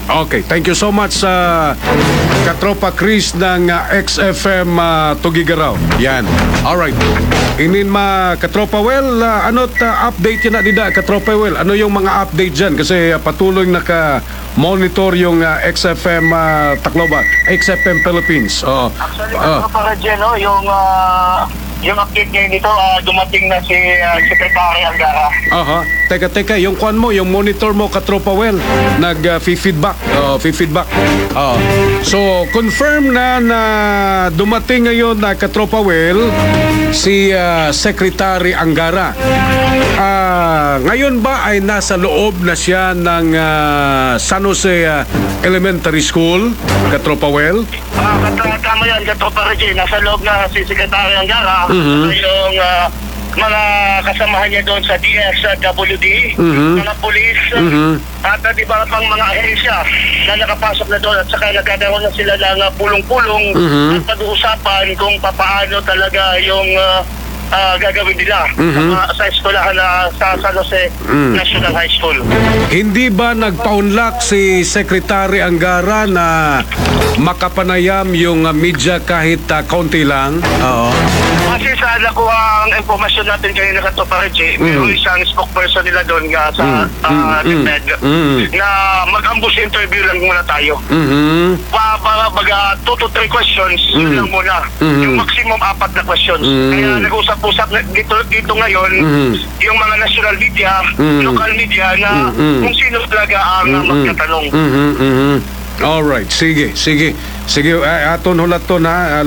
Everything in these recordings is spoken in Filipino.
Okay, thank you so much sa Katropa Chris ng XFM Tugigaraw. Yan. Alright. Inin Katropa Well, ano't update yun na dida, Katropa Well? Ano yung mga update dyan? Kasi patuloy naka-monitor yung XFM Tacloban, XFM Philippines. Actually, Katropa Reggie, no, yung update ngayon dito, dumating na si Secretary Angara. Aha. Teka, yung kwan mo, yung monitor mo, Katropa Well, nag-feedback. Feedback. So, confirm na dumating ngayon na Katropa Well, si Secretary Angara. Ngayon ba ay nasa loob na siya ng San Jose Elementary School, Katropa Well? Tama yan, Katropa Reggie. Nasa loob na si Secretary Angara. Yung mga kasamahan niya doon sa DSWD, mga polis, at iba pang mga ahensya na nakapasok na doon, at saka nagkakaroon na sila ng pulong-pulong at pag-uusapan kung paano talaga yung gagawin nila sa eskwelahan sa San Jose National High School. Hindi ba nagpaunlak si Secretary Angara na makapanayam yung media kahit kaunti lang? Oo. Kasi sa nakuha ang informasyon natin kayo na Katropa Reggie, may isang spokesperson nila doon sa DepEd na mag-ambush interview lang muna tayo. Baga 2 to 3 questions, yun lang muna. Yung maximum 4 na questions. Kaya nag-usap-usap dito ngayon yung mga national media, local media na kung sino talaga ang magtatanong. Alright, sige. Aton hulaton ha,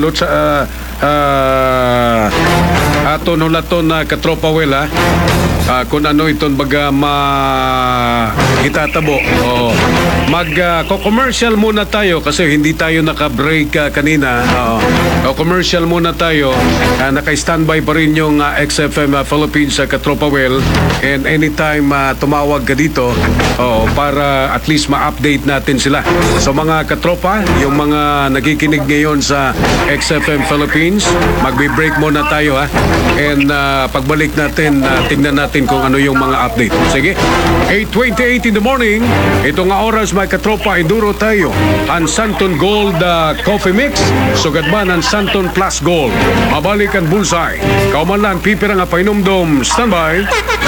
aton hulaton na Katropa Well ha. Kung ano iton baga itatabo. Mag-commercial muna tayo kasi hindi tayo naka-break kanina. Commercial muna tayo. Naka-standby pa rin yung XFM Philippines sa Katropa Well. And anytime tumawag ka dito para at least ma-update natin sila. So mga Katropa, yung mga nakikinig ngayon sa XFM Philippines, magbe-break muna tayo ha. And pagbalik natin, tingnan natin kung ano yung mga update. Sige, 8:28 in the morning. Ito nga oras, may Katropa, iduro tayo ang Santon Gold Coffee Mix. Sugad ba ng Santon Plus Gold? Mabalik ang bullseye. Kauman lang, pipira nga painumdom. Standby.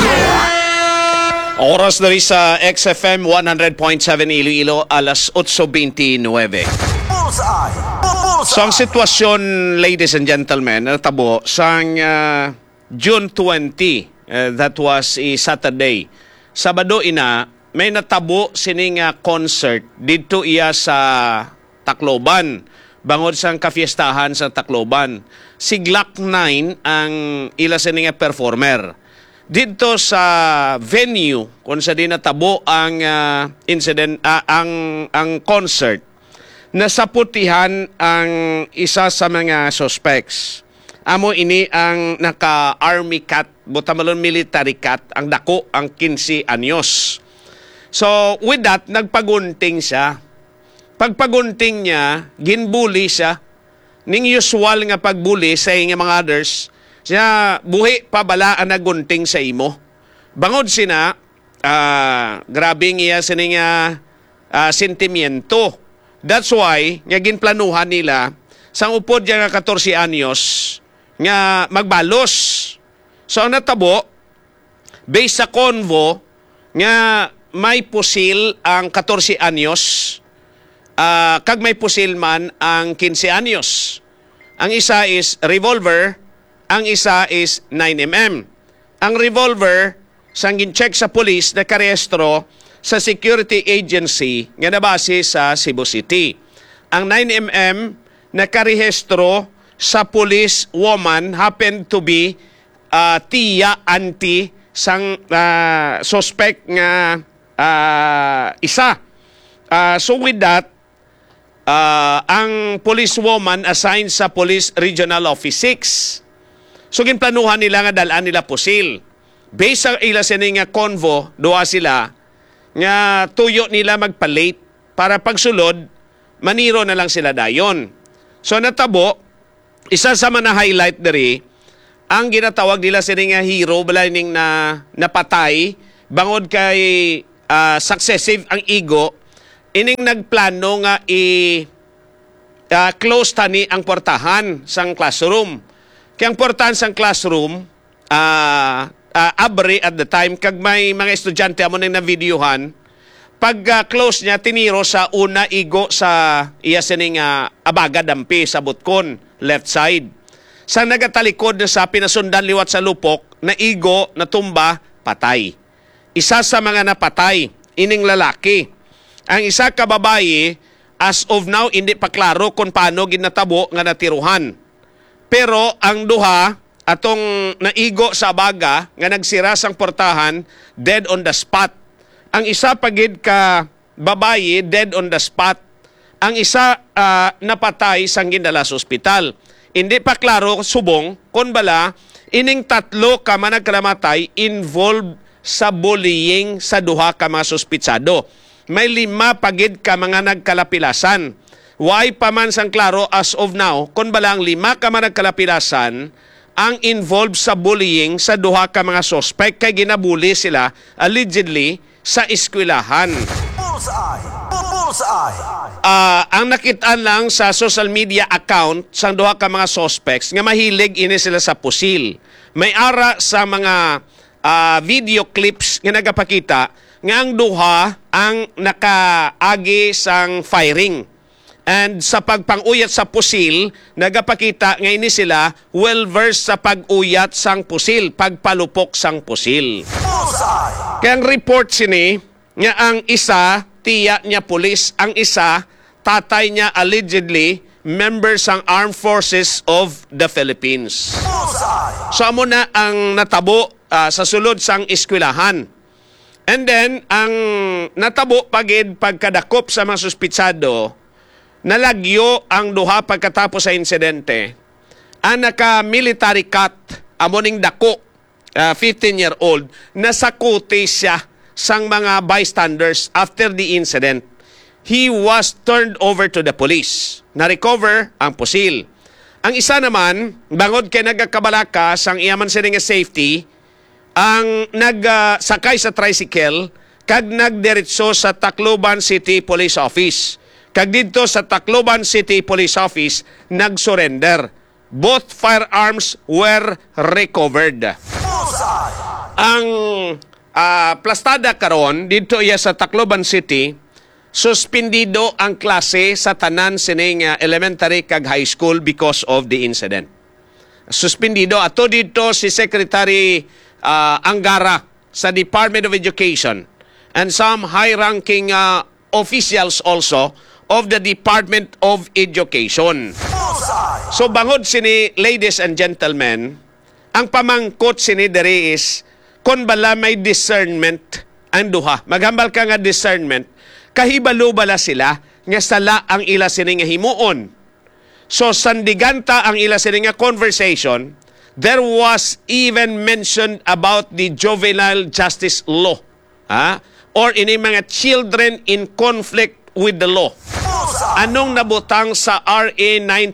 Oras na rin sa XFM 100.7 Iloilo, alas 8:29. So ang sitwasyon, ladies and gentlemen, natabo sang June 20, that was a Saturday. Sabado ina, may natabo sining concert dito iya sa Tacloban. Bangod sang kafiestahan sa Tacloban. Si Glock 9 ang ila sining performer. Dito sa venue kung sa din natabo ang incident, ang concert, nasaputihan ang isa sa mga suspects. Amo ini ang naka-army cat, botamalon military cat, ang dako, ang 15 anyos. So, with that, nagpagunting siya. Pagpagunting niya, ginbuli siya. Ning usual nga pagbuli sa nga mga others, siya buhi pabalaan na gunting sa imo. Bangod sina, grabe nga sining sentimiento. That's why, nga ginplanuhan nila, sang upod nga 14 anyos, nga magbalos. So ang natabo, based sa convo, nga may pusil ang 14 anyos, kag may pusil man ang 15 anyos. Ang isa is revolver, ang isa is 9mm. Ang revolver, sang gin-check sa police, nakarehistro sa security agency nga nabase sa Cebu City. Ang 9mm, nakarehistro sa police woman, happened to be tiya, auntie, sang suspect nga isa. So with that, ang police woman assigned sa Police Regional Office 6. So ginplanuhan nila nga dalaan nila pusil. Based sa ila sining nga convo, duwa sila nga tuyo nila magpalit para pagsulod, maniro na lang sila dayon. So natabo, isa sa mga highlight diri, ang ginatawag nila sining nga hero, balaning na napatay, bangod kay successive ang ego, ining nagplano nga close tani ang portahan sang classroom. Kaya ang portahan sang classroom, abri at the time, kag may mga estudyante amo nang na-videohan, pag close niya, tiniro sa una igo sa iya sining abaga dampi sa butkon, left side. Sa nagatalikod sa pinasundan liwat sa lupok, na igo, na tumba, patay. Isa sa mga napatay, ining lalaki. Ang isa ka babae, as of now, hindi pa klaro kung paano ginatabo nga natiruhan. Pero ang duha, atong naigo sa abaga, nga nagsira sang portahan, dead on the spot. Ang isa pagid ka babae, dead on the spot. Ang isa napatay sang ginala sa ospital. Hindi pa klaro subong kung bala ining tatlo ka man nagkaramatay involved sa bullying sa duha ka mga suspitsado. May 5 pagid ka mga nagkalapilasan. Why pa man sang klaro as of now kung bala ang 5 ka man nagkalapilasan ang involved sa bullying sa duha ka mga suspect kay ginabuli sila allegedly sa eskwelahan. Ang nakitaan lang sa social media account sang duha ka mga suspects nga mahilig ini sila sa pusil. May ara sa mga video clips nga nagapakita nga ang duha ang nakaagi sang firing. And sa pagpanguyat sa pusil, nagapakita nga ini sila well-versed sa pag-uyat sang pusil, pagpalupok sang pusil. Kaya ang report sini nga ang isa tiya niya pulis, ang isa tatay niya allegedly member sang Armed Forces of the Philippines. So amo na ang natabo sa sulod sang eskwelahan. And then ang natabo pagid pagkadakop sa mga suspitsado, nalagyo ang duha pagkatapos sa insidente. Ang naka-military cut, amoning dako, 15-year-old, nasakuti siya sang mga bystanders after the incident. He was turned over to the police. Na-recover ang pusil. Ang isa naman, bangod kay nagakabalaka sang iyaman sila nga safety, ang nagsakay sa tricycle, kag nagdiretso sa Tacloban City Police Office. Kag dito sa Tacloban City Police Office, nag-surrender. Both firearms were recovered. Ang plastada karon dito iya sa Tacloban City, suspendido ang klase sa tanan sining elementary kag high school because of the incident. Suspendido. Ato dito si Secretary Angara sa Department of Education and some high-ranking officials also of the Department of Education. So bangod sini, ladies and gentlemen, ang pamangkot sini dere is kung bala may discernment ang duha. Maghambal ka nga discernment, kahibalo bala sila nga sala ang ila sini nga himuon. So sandiganta ang ila sini nga conversation, there was even mentioned about the juvenile justice law. Or ini mga children in conflict with the law. Anong nabutang sa RA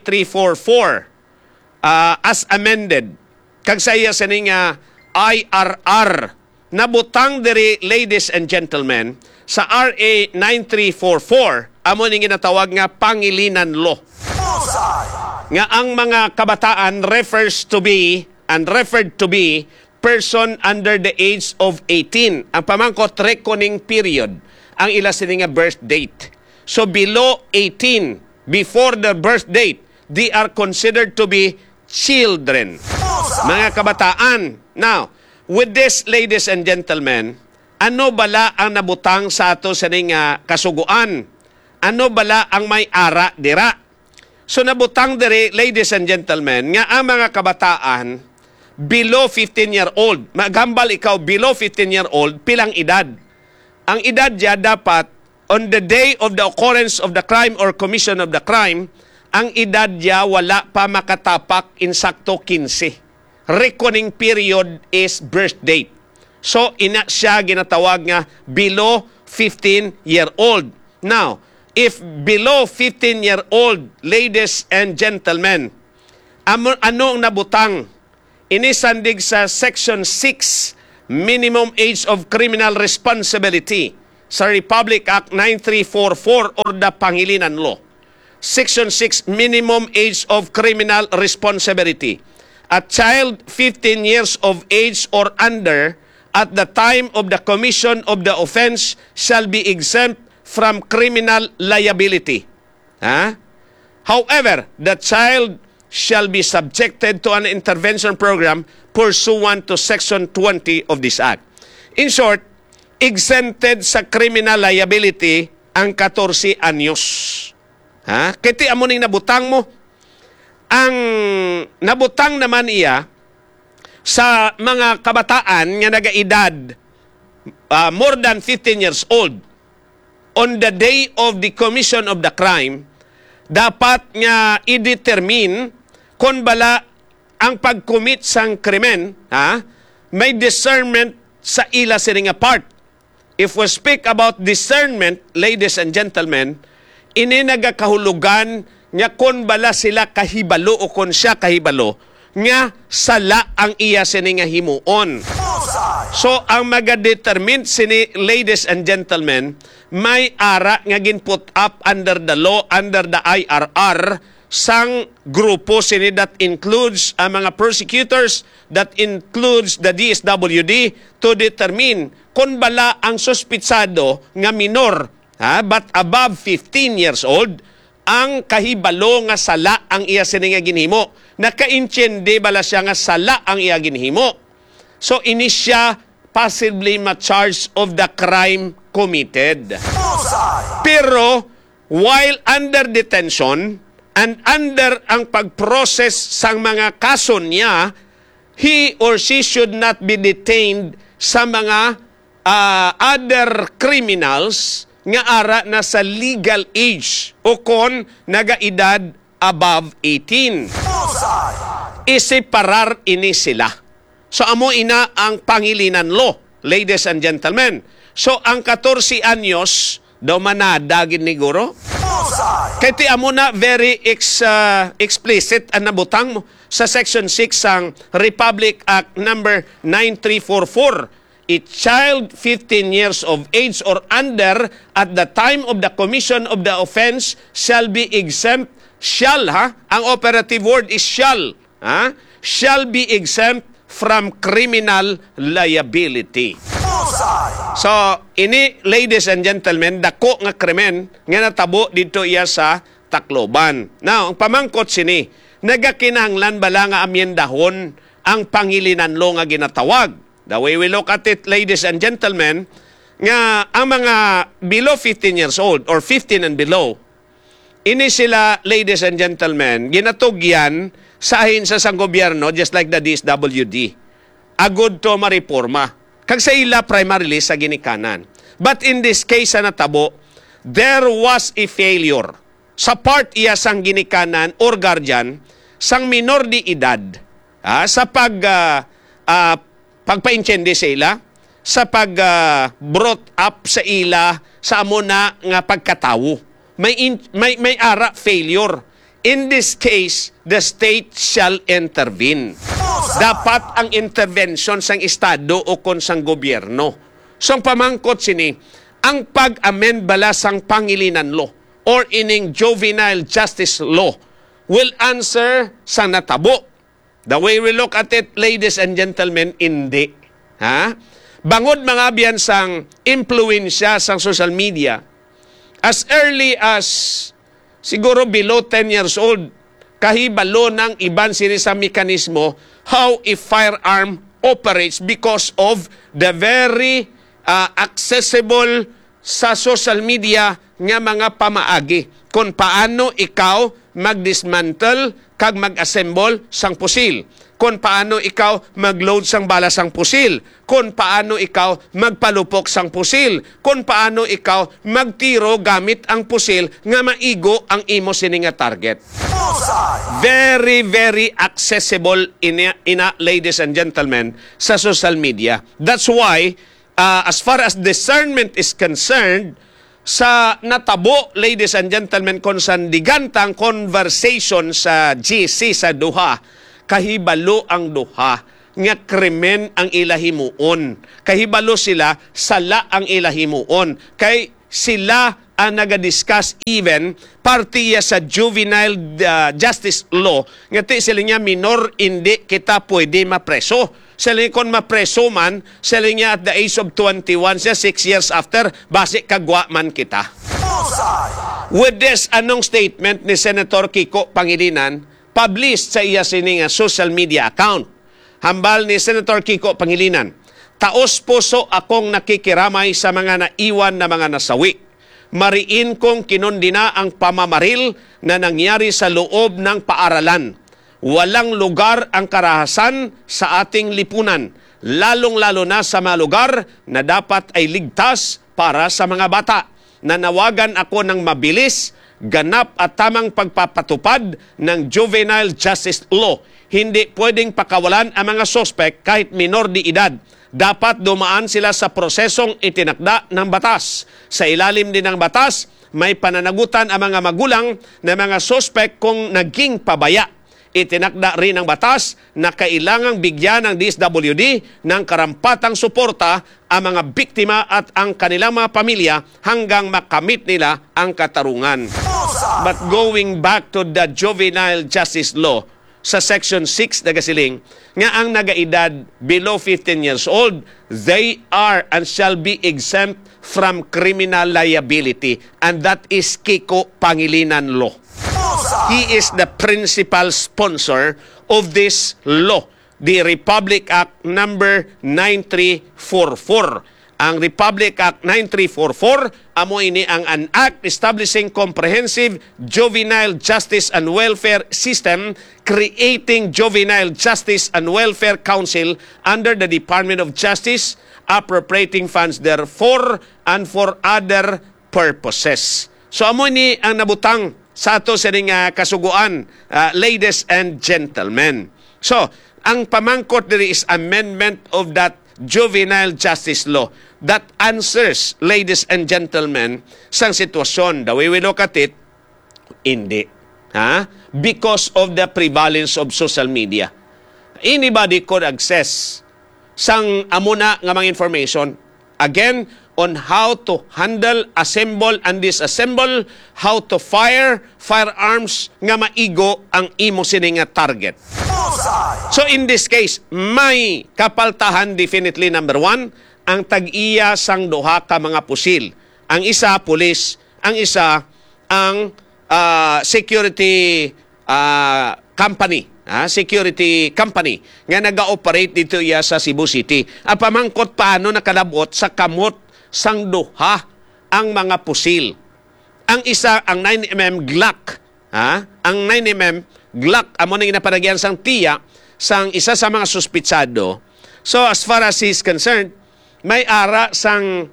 9344 as amended? Kag sa iya sining IRR. Nabutang diri, ladies and gentlemen, sa RA 9344, amo ning ginatawag nga pangilinan law. Nga ang mga kabataan refers to be and referred to be person under the age of 18. Ang pamangkot reckoning period, ang ila sini nga birth date. So below 18, before the birth date, they are considered to be children. Mga kabataan. Now, with this, ladies and gentlemen, ano bala ang nabutang sa ato sa ning kasuguan? Ano bala ang may ara dira? So nabutang diri, ladies and gentlemen, nga ang mga kabataan below 15-year-old, maghambal ikaw below 15-year-old, pilang edad? Ang edad niya dapat on the day of the occurrence of the crime or commission of the crime, ang edad niya wala pa makatapak insakto 15. Reckoning period is birth date. So, ina siya ginatawag nga below 15-year-old. Now, if below 15-year-old, ladies and gentlemen, ano ang nabutang? Inisandig sa Section 6, Minimum Age of Criminal Responsibility sa Republic Act 9344 or the Pangilinan Law. Section 6, minimum age of criminal responsibility. A child 15 years of age or under at the time of the commission of the offense shall be exempt from criminal liability. However, the child shall be subjected to an intervention program pursuant to Section 20 of this Act. In short, exempted sa criminal liability ang 14 anyos. Kiti amuning nabutang mo. Ang nabutang naman iya sa mga kabataan nga nagaedad more than 15 years old on the day of the commission of the crime, dapat nga i-determine kung bala ang pag-commit sang krimen, may discernment sa ila sining part. If we speak about discernment, ladies and gentlemen, ini nagakahulugan nga kung bala sila kahibalo o kung siya kahibalo, nga sala ang iya sini nga himuon. So, ang magadetermine sini, ladies and gentlemen, may ara nga ginput up under the law, under the IRR, sang grupo sini that includes ang mga prosecutors, that includes the DSWD, to determine kung bala ang suspitsado nga minor, but above 15 years old, ang kahibalo nga sala ang iya sini nga ginhimo. Nakaintindi bala siya nga sala ang iya ginhimo. So, ini siya possibly ma-charge of the crime committed. Pero, while under detention and under ang pag-process sang mga kaso niya, he or she should not be detained sa mga other criminals nga ara na sa legal age o kon nagaedad above 18. Isiparar ini sila. So amo ina ang Pangilinan Law, ladies and gentlemen. So ang 14 anyos daw manada gid ni guro. Kaya ti amo na very explicit ang nabutang mo sa Section 6 sang Republic Act number 9344. A child 15 years of age or under at the time of the commission of the offense shall be exempt. Shall, ang operative word is shall. Shall be exempt from criminal liability. So, ini, ladies and gentlemen, dako nga krimen nga natabo dito iya sa Tacloban. Now, ang pamangkot sini, nagakinahanglan bala nga amyendahon ang Pangilinan Law nga ginatawag. The way we look at it, ladies and gentlemen, nga ang mga below 15 years old or 15 and below, ini sila, ladies and gentlemen, ginatugyan sa ahinsya sang gobyerno just like the DSWD. Agud to mariporma. Kag sa ila primarily sa ginikanan. But in this case sa natabo, there was a failure sa part iya sang ginikanan or guardian sang minor di edad sa pagpa-intindi sa ila, sa pag-brought up sa ila sa amo na nga pagkatawo. May ara failure. In this case, the state shall intervene. Dapat ang intervention sang estado o kon sang gobyerno. So ang pamangkot sini, ang pag-amend bala sang Pangilinan Law or ining Juvenile Justice Law will answer sa natabo. The way we look at it, ladies and gentlemen, hindi. Bangod mga biyan sang impluensya sang social media, as early as siguro below 10 years old, kahibalo ng iban sini sa mekanismo how a firearm operates because of the very accessible sa social media nga mga pamaagi kung paano ikaw mag-dismantle kag mag-assemble sang pusil, kung paano ikaw mag-load sang bala sang pusil, kung paano ikaw magpalupok sang pusil, kung paano ikaw magtiro gamit ang pusil nga maigo ang imo sini nga target. Very, very accessible ina, ladies and gentlemen, sa social media. That's why, as far as discernment is concerned, sa natabo, ladies and gentlemen, kung sandigantang conversation sa GC sa duha, kahibalo ang duha. nga krimen ang ilahimuon. Kahibalo sila, sala ang ilahimuon. Kay sila ang nagadiscuss even partiya sa juvenile justice law nga ti sila niya minor hindi kita pwede mapreso. Sila kon mapreso man, sila niya at the age of 21 siya 6 years after base kagwa man kita. With this, anong statement ni Senator Kiko Pangilinan published sa iya sining social media account? Hambal ni Senator Kiko Pangilinan, taos puso akong nakikiramay sa mga naiwan na mga nasawi. Mariin kong kinundina ang pamamaril na nangyari sa loob ng paaralan. Walang lugar ang karahasan sa ating lipunan, lalong-lalo na sa mga lugar na dapat ay ligtas para sa mga bata. Nanawagan ako ng mabilis, ganap at tamang pagpapatupad ng juvenile justice law. Hindi pwedeng pakawalan ang mga sospek kahit minor de edad. Dapat dumaan sila sa prosesong itinakda ng batas. Sa ilalim din ng batas, may pananagutan ang mga magulang na mga sospek kung naging pabaya. Itinakda rin ng batas na kailangang bigyan ng DSWD ng karampatang suporta ang mga biktima at ang kanilang mga pamilya hanggang makamit nila ang katarungan. But going back to the juvenile justice law, sa Section 6 nagasiling nga ang nagaedad below 15 years old, they are and shall be exempt from criminal liability. And that is Kiko Pangilinan law. He is the principal sponsor of this law, the Republic Act number 9344. Ang Republic Act 9344, amo ini an act establishing comprehensive juvenile justice and welfare system, creating Juvenile Justice and Welfare Council under the Department of Justice, appropriating funds therefore and for other purposes. So amo ini ang nabutang sa ato sa kasuguan, ladies and gentlemen. So, ang pamangkot diri is amendment of that juvenile justice law that answers, ladies and gentlemen, sang sitwasyon. The way we look at it, hindi. Because of the prevalence of social media. Anybody could access sang amuna nga mga information. Again, on how to handle, assemble, and disassemble, how to fire firearms nga maigo ang imo sini nga target. So in this case, may kapaltahan definitely number 1, ang tag-iya sang duha ka mga pusil. Ang isa, pulis. Ang isa, ang security company. Security company nga naga-operate dito iya sa Cebu City. Ang pamangkot paano nakalabot sa kamot sang duha ang mga pusil. Ang isa, ang 9mm Glock. Ang 9mm Glock, amo na ginapanagyan sang tiya sang isa sa mga suspitsado. So as far as he's concerned, may ara sang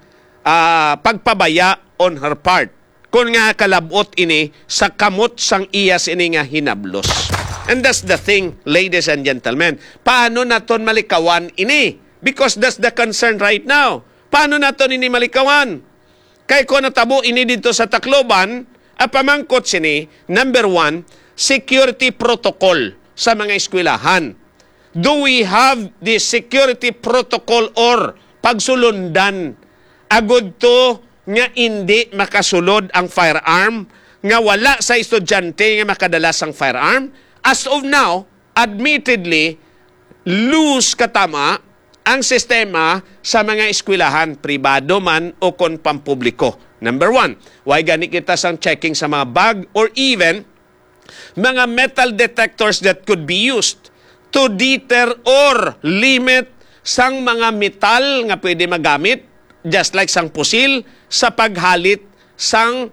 pagpabaya on her part. Kung nga kalabot ini sa kamot sang iyas ini nga hinablos. And that's the thing, ladies and gentlemen. Paano naton malikawan ini? Because that's the concern right now. Paano naton ini malikawan? Kay ko natabo ini dito sa Tacloban, pamangkot sini, number 1, security protocol sa mga eskwelahan. Do we have the security protocol or pagsulundan? Agud to nga hindi makasulod ang firearm, nga wala sa estudyante nga makadalas ang firearm. As of now, admittedly, loose katama ang sistema sa mga eskwelahan, pribado man o kon pampubliko. Number 1, why gani kita sang checking sa mga bag or even mga metal detectors that could be used to deter or limit sang mga metal nga pwede magamit, just like sang pusil, sa paghalit sang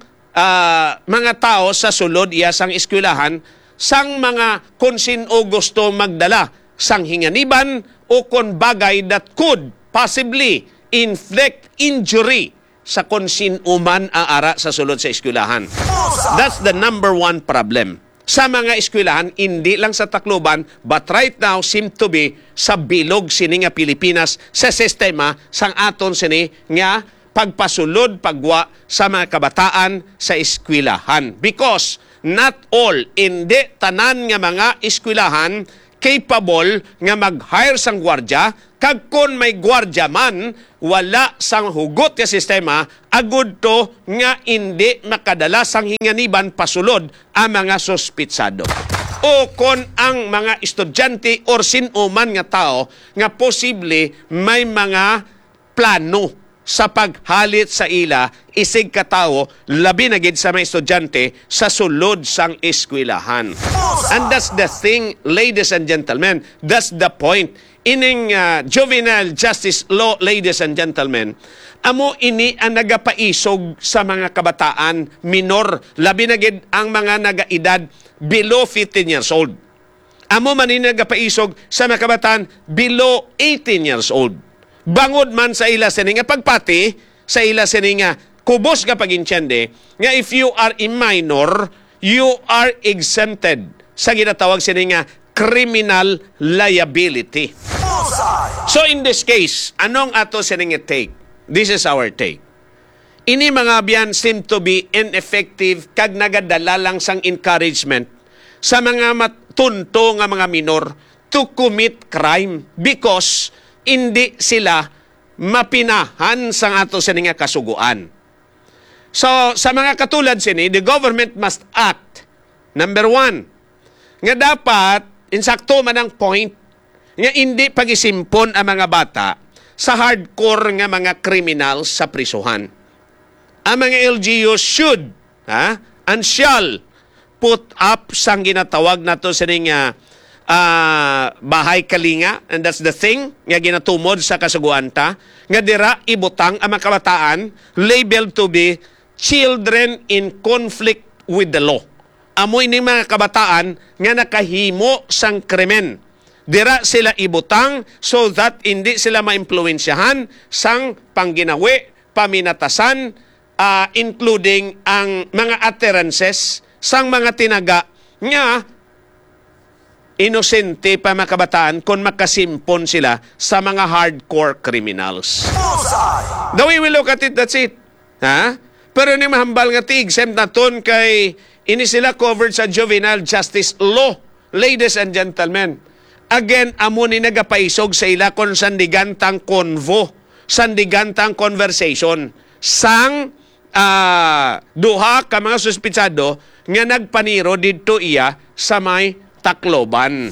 mga tao sa sulod iya sang eskwelahan, sang mga kung sino gusto magdala sang hinganiban o kon bagay that could possibly inflict injury sa kung sino man ang ara sa sulod sa eskwelahan. That's the number 1 problem. Sa mga eskwelahan, hindi lang sa Tacloban, but right now seem to be sa bilog sini nga Pilipinas sa sistema sang aton sini nga pagpasulod, pagwa sa mga kabataan sa eskwelahan. Because not all, hindi tanan nga mga eskwelahan capable nga mag-hire sang gwardya, kag kon may gwardya man, wala sang hugot nga sistema, agud to nga hindi makadala sang hinganiban pasulod ang mga suspitsado. O kon ang mga estudyante or sinuman nga tao nga posible may mga plano sa paghalit sa ila isig katawo labi na gid sa mga estudyante sa sulod sang eskwelahan. And that's the thing, ladies and gentlemen, that's the point. Ining juvenile justice law, ladies and gentlemen, amo ini ang nagapaisog sa mga kabataan minor, labi na gid ang mga nagaedad below 15 years old. Amo man ini nagapaisog sa mga kabataan below 18 years old. Bangod man sa ila sini nga pagpati, sa ila sini nga kubos nga pagintyende, nga if you are a minor, you are exempted sa ginatawag sini nga criminal liability. So in this case, anong ato sini nga take? This is our take. Ini mga biyan seem to be ineffective kag nagadala lang sang encouragement sa mga matunto nga mga minor to commit crime because hindi sila mapinahan sa ato sa nga kasuguan. So, sa mga katulad sini, the government must act. Number 1, nga dapat, insakto man ang point, nga hindi pag-isimpon ang mga bata sa hardcore nga mga criminals sa prisuhan. Ang mga LGUs should and shall put up sang ginatawag nato sa nga bahay kalinga, and that's the thing nga ginatumod sa kasuguan ta, nga dira ibutang ang mga kabataan labeled to be children in conflict with the law. Amoy ni mga kabataan nga nakahimo sang krimen. Dira sila ibutang so that hindi sila maimpluwensyahan sang pangginawi, paminatasan, including ang mga utterances sang mga tinaga nga inosente pa mga kabataan kung makasimpon sila sa mga hardcore criminals. The way we look at it, that's it. Pero ni mahambal nga ti-exempt na ton kay ini sila covered sa juvenile justice law. Ladies and gentlemen, again, amo ni nagapaisog sa ila kung sandigantang convo, sandigantang conversation, sang duha ka mga suspitsado nga nagpaniro dito iya sa may Tacloban.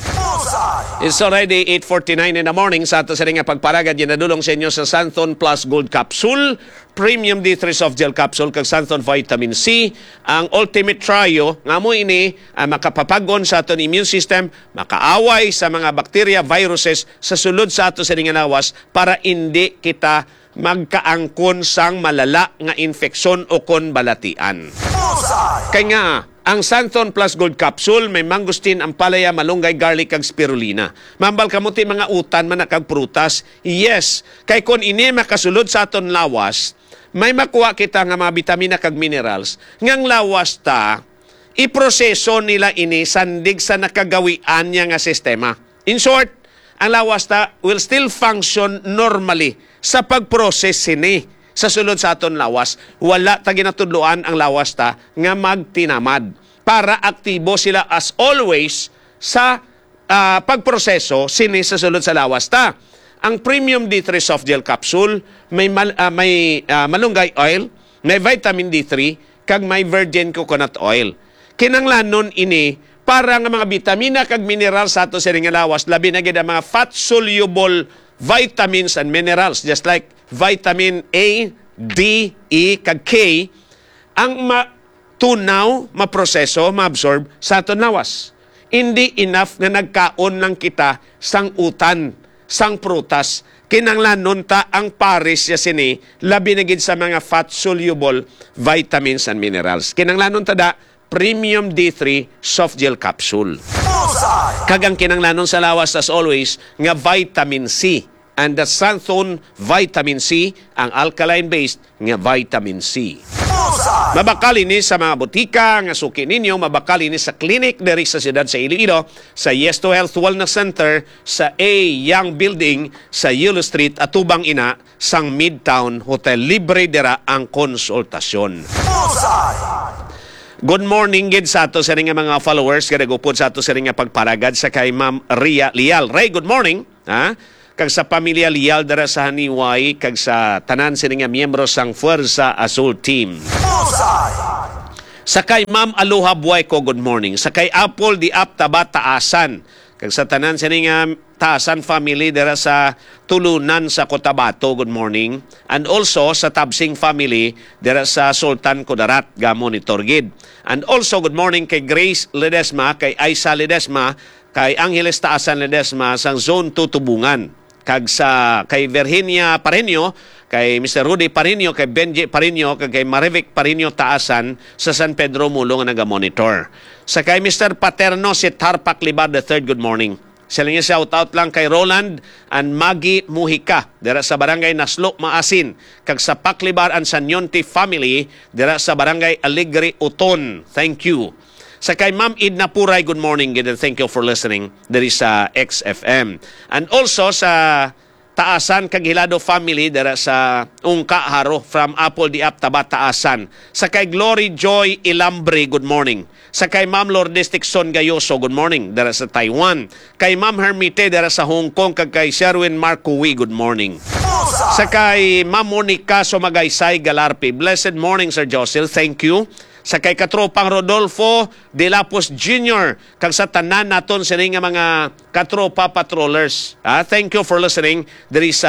It's already 8:49 in the morning sa ato sa nga pagparagad ginadulong sa inyo sa Santhon Plus Gold Capsule, Premium D3 Soft Gel Capsule, kag Santhon Vitamin C, ang ultimate trio nga mo ini makapapagon sa aton immune system, makaaway sa mga bakterya, viruses sa sulod sa ato sa nga lawas para hindi kita magkaangkon sang malala nga infeksyon o kon balatian. Kaya nga, ang Santhon Plus Gold Capsule may mangustin, ampalaya, malunggay, garlic, kag spirulina. Mambal kamuti mga utan man kag prutas. Yes, kay kon ini makasulod sa aton lawas, may makuha kita nga mga vitamina kag minerals. Ngang lawas ta, iproseso nila ini sandig sa nakagawian niya nga sistema. In short, ang lawas ta will still function normally sa pag-process sini. Sa sulod sa aton lawas, wala ta ginatudloan ang lawas ta nga magtinamad para aktibo sila as always sa pagproseso sini sa sulod sa lawas ta. Ang Premium D3 Soft Gel Capsule may malunggay oil, may vitamin D3 kag may virgin coconut oil. Kinanglanon ini para nga mga vitamina kag mineral sa ato sa nga lawas, labi na gid ang mga fat soluble vitamins and minerals just like vitamin A, D, E, kag K ang matunaw, maproseso, maabsorb sa aton lawas. Hindi enough na nagkaon lang kita sang utan, sang prutas. Kinanglanon ta ang pares ya sini, labi na gid sa mga fat-soluble vitamins and minerals. Kinanglanon ta da, Premium D3 Soft Gel Capsule. Kagang kinanglanon sa lawas as always, nga vitamin C. And the Santhon Vitamin C, ang alkaline-based nga vitamin C. Mabakali ni sa mga butika nga suki ninyo, mabakali ni sa clinic diri sa siyudad sa Iloilo, sa Yes to Health Wellness Center, sa A Young Building, sa Yellow Street, at tubang ina sang Midtown Hotel. Libre dira ang konsultasyon. Good morning gid sa ato sa ring nga mga followers kada gupod sa ato sa ring nga pagparagad sa kay Ma'am Ria Lial. Ray, good morning. Ha? Kag sa pamilya Lial dara sa Haniway kag sa tanan sa ring nga miyembro sang Fuerza Azul Team. Sa kay Ma'am Aloha Buhay ko, good morning. Sa kay Apple di Aptaba Taasan. Kag sa tanan sa ring nga Taasan family dara sa Tulunan sa Cotabato, good morning. And also sa Tabsing family dara sa Sultan Kudarat, Gamon ni Torgid. And also good morning kay Grace Ledesma, kay Aisa Ledesma, kay Angeles Taasan Ledesma sang Zone 2 Tubungan. Kag sa kay Virginia Pareño, kay Mr. Rudy Pareño, kay Benji Pareño, kag kay Marivic Pareño Taasan sa San Pedro Mulo nga naga-monitor. Sa kay Mr. Paterno si Tarpak Libar III, good morning. Sila nga shout out lang kay Roland and Maggie Mujica dira sa barangay Naslo Maasin, kag sa Paklibar and Sanyonte family dira sa barangay Alegre Uton. Thank you. Sa kay Ma'am Idna Puray, good morning and thank you for listening. There is sa XFM. And also sa Taasan kag Hilado family dira sa Ungka Haro from Apple di Aptaba Taasan. Sa kay Glory Joy Ilambre, good morning. Sa kay Ma'am Lourdes Tixon Gayoso, good morning, dara sa Taiwan. Kay Ma'am Hermite dara sa Hong Kong, kag kay Sherwin Marcowi, good morning. Sa kay Ma'am Monica Somagaysay Galarpi, blessed morning Sir Josel, thank you. Sa kay katropang Rodolfo De Lapos Jr., kag sa tanan naton sining nga mga katropa patrollers. Thank you for listening. There is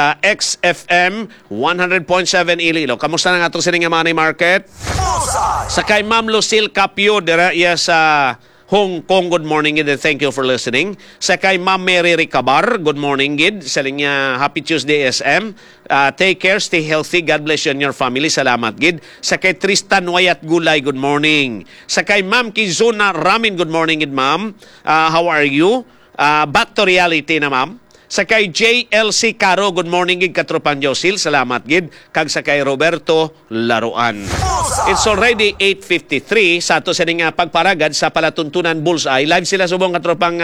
XFM 100.7 Iloilo. Kamusta na nga itong sining nga money market? Sa kay Ma'am Lucille Capio, dira iya sa Hong Kong, good morning and thank you for listening. Sa kay Ma'am Mary Ricabar, good morning gid. Sa linya Happy Tuesday SM. Take care, stay healthy. God bless you and your family. Salamat gid. Sa kay Tristan Wayat Gulay, good morning. Sa kay Ma'am Kizuna Ramin, good morning gid ma'am. How are you? Back to reality na ma'am. Sa kay JLC Caro, good morning gid katropan Josil. Salamat gid. Kag sa kay Roberto Laruan. It's already 8:53 sa ato sa nga pagparagad sa palatuntunan Bullseye. Live sila subong katropang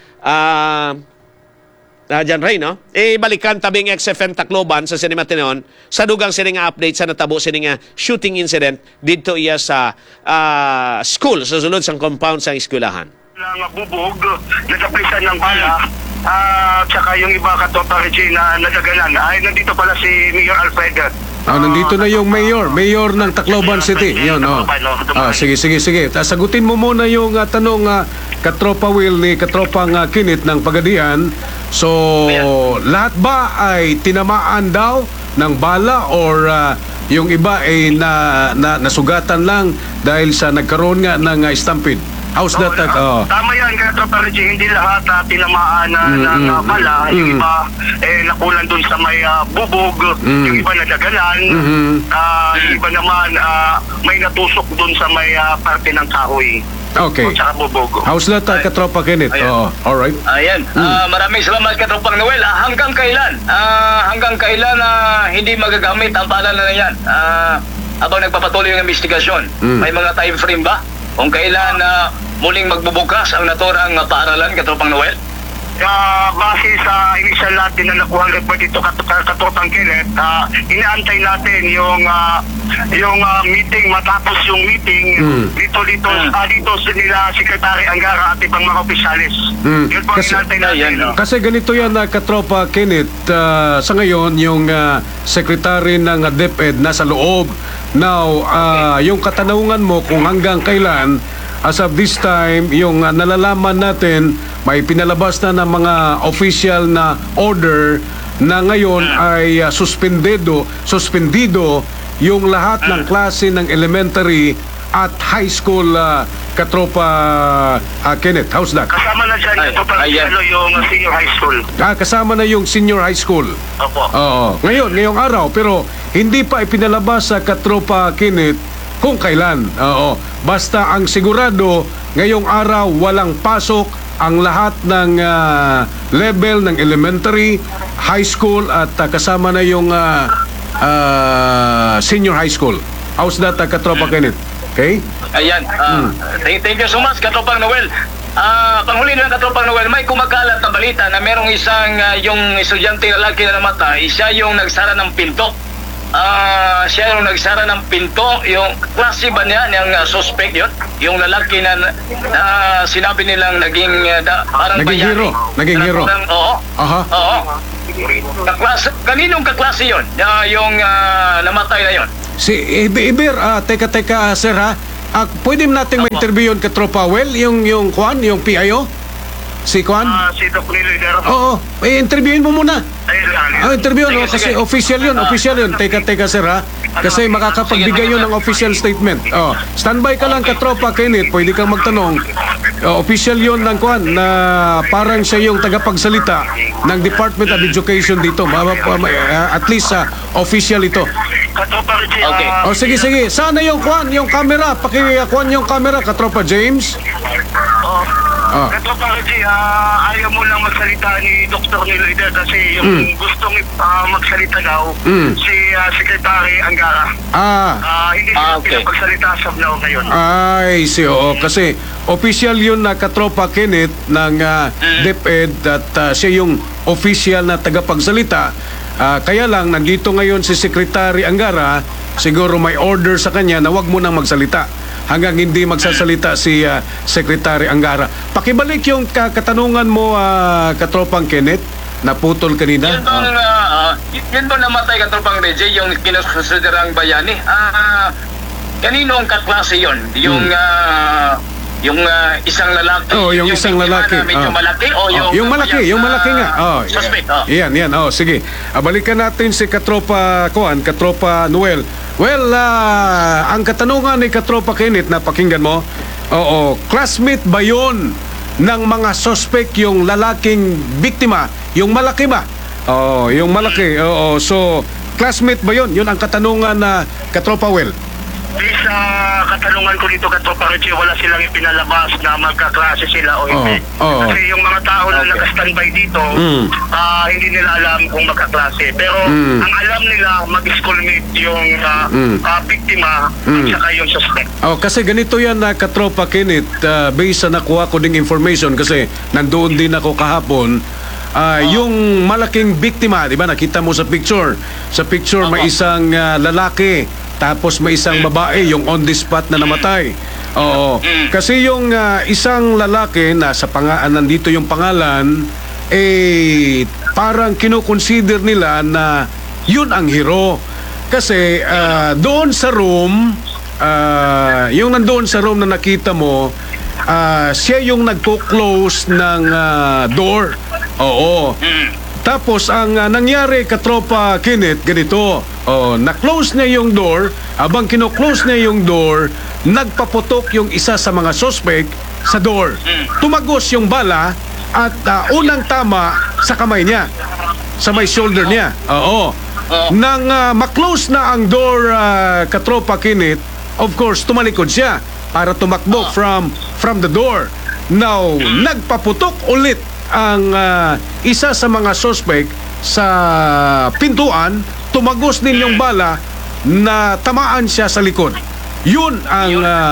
Jan Ray, no? Balikan tabing XFM Tacloban sa Cinema Tenon sa dugang sila nga update sa natabo sila nga shooting incident dito iya sa school sa sulod sang compound sa eskwelahan. Nga bubog, nataplisan ng bala, tsaka yung iba katropa Regina nadaganan. Ay, nandito pala si Mayor Alfred. Nandito na yung mayor ng Tacloban City. Yun, sige. Sagutin mo muna yung tanong katropa Will ni katropang Kinit ng Pagadian. So, lahat ba ay tinamaan daw ng bala or yung iba ay nasugatan lang dahil sa nagkaroon nga ng stampede? How's that? Tama yan, katropa Regina. Hindi lahat tinamaan ng bala. Yung iba nakulan dun sa may bubog. Yung iba nadagalan. Yung iba naman may natusok dun sa may parte ng kahoy. Okay. Tsaka bubog. How's that, katropa Kenneth? Alright. Ayan. Maraming salamat katropang Noel. Hanggang kailan hindi magagamit ang paalala na yan? Habang nagpapatuloy yung investigasyon, may mga time frame ba? Kung kailan muling magbubukas ang naturang paaralan, katropang Noel? Base sa initial natin na nakuha ng report dito katropang Kenneth, inaantay natin yung meeting, matapos yung meeting dito sa nila Secretary Angara at ibang mga opisyalis. Yun po inaantay natin. Kasi ganito yan katropa Kenneth, sa ngayon yung Secretary ng DepEd nasa loob. Now, yung katanungan mo kung hanggang kailan, as of this time, yung nalalaman natin, may pinalabas na ng mga official na order na ngayon ay suspendido yung lahat ng klase ng elementary at high school katropa Kenneth. How's that? Kasama na dyan yung senior high school. Kasama na yung senior high school. Opo. Ngayong araw, pero hindi pa ipinalabas sa katropa Kenneth kung kailan. Basta ang sigurado, ngayong araw walang pasok ang lahat ng level ng elementary, high school at kasama na yung senior high school. How's that, katropa Kenneth? Okay? Ayan. Thank you so much, katropang Noel. Panghuli na katropang Noel, may kumakalat na balita na merong isang yung estudyante lalaki na namatay, siya yung nagsara ng pinto siya yung nagsara ng pinto, yung klase ba niya, yung suspect yun? Yung lalaki na sinabi nilang naging parang Naging bayani. hero. Naging hero. Oo. Aha. Oo. Kaninong kaklase yun? Yung namatay na yun? Si Ibir, teka, sir ha. Pwede nating ma-interview yun katropa Well, yung Kwan, yung PIO? Si Kwan? Si Doc Leader. Oo, interviewin mo muna. Ayun lang. Interview, no? Sige, Kasi sige. official yun. Teka, sir ha. Kasi makakapagbigay yun ng official statement. Standby ka lang katropa Kenneth, pwede kang magtanong. Official yun ng Kwan na parang siya yung tagapagsalita ng Department of Education dito. At least official ito. Katropa Reggie, Okay. Sige. Sana yung Kwan, yung camera. Paki-Kwan yung camera, katropa James. Katropa Reggie, ayaw mo lang magsalita ni Dr. Leader kasi yung gustong magsalita daw si Secretary Angara. Hindi siya okay. pinapagsalita sa now ngayon. Oo. Kasi official yun na katropa Kenneth ng DepEd at siya yung official na tagapagsalita. Kaya lang, nandito ngayon si Secretary Angara, siguro may order sa kanya na wag mo nang magsalita hanggang hindi magsasalita si Secretary Angara. Pakibalik yung katanungan mo, katropang Kenneth, naputol kanina. Yun ba namatay katropang Reggie, yung kinukonsiderang bayani? Kanino ang kaklase yun? Yung isang lalaki? Yung isang lalaki. Medyo malaki? O yung malaki nga. Suspect. Yan. Sige. Balikan natin si Katropa Noel. Well, ang katanungan ni Katropa Kenneth na pakinggan mo, classmate ba yun ng mga suspect yung lalaking biktima? Yung malaki ba? Yung malaki. So, classmate ba yun? Yun ang katanungan na Katropa Well. Sa katanungan ko dito, Katropa Reggie, wala silang ipinalabas na magkaklase sila o hindi. Kasi yung mga tao na naka-standby dito, hindi nila alam kung magkaklase. Pero ang alam nila, mag-schoolmate yung biktima at saka yung suspect. Kasi ganito yan na Katropa Kenneth, based sa nakuha ko ding information kasi nandoon din ako kahapon. Yung malaking biktima, di ba, nakita mo sa picture. Sa picture may isang lalaki, tapos may isang babae, yung on the spot na namatay. Kasi yung isang lalaki, nandito yung pangalan, parang kinukonsider nila na yun ang hero. Kasi doon sa room, yung nandoon sa room na nakita mo, siya yung nagpo-close ng door. Tapos ang nangyari, Katropa Kenneth, ganito. Na-close niya yung door. Abang kino-close niya yung door, nagpaputok yung isa sa mga suspect sa door. Tumagos yung bala at unang tama sa kamay niya, sa may shoulder niya. Nang ma-close na ang door, Katropa Kenneth, of course, tumalikod siya para tumakbo from the door. Now, nagpaputok ulit ang isa sa mga suspect sa pintuan, tumagos din yung bala na tamaan siya sa likod. Yun ang